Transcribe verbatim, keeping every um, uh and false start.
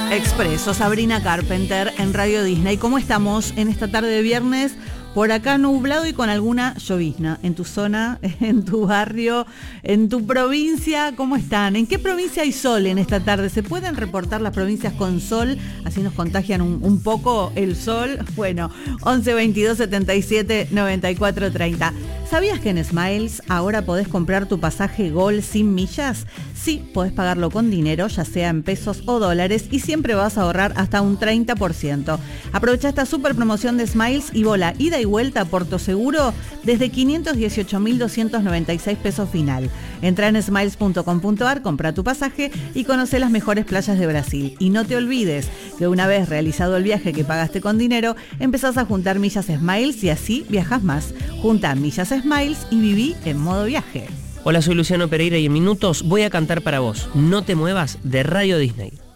Expreso, Sabrina Carpenter en Radio Disney. ¿Cómo estamos en esta tarde de viernes? Por acá nublado y con alguna llovizna. En tu zona, en tu barrio, en tu provincia, ¿cómo están? ¿En qué provincia hay sol en esta tarde? ¿Se pueden reportar las provincias con sol? Así nos contagian un, un poco el sol. Bueno, once veintidós setenta y siete noventa y cuatro treinta. ¿Sabías que en Smiles ahora podés comprar tu pasaje Gol sin millas? Sí, podés pagarlo con dinero, ya sea en pesos o dólares, y siempre vas a ahorrar hasta un treinta por ciento. Aprovecha esta super promoción de Smiles y vola ida y vuelta a Porto Seguro desde quinientos dieciocho mil doscientos noventa y seis pesos final. Entra en smiles punto com punto ar, compra tu pasaje y conoce las mejores playas de Brasil. Y no te olvides que una vez realizado el viaje que pagaste con dinero, empezás a juntar millas Smiles y así viajas más. Junta millas Smiles y viví en modo viaje. Hola, soy Luciano Pereira y en minutos voy a cantar para vos. No te muevas de Radio Disney.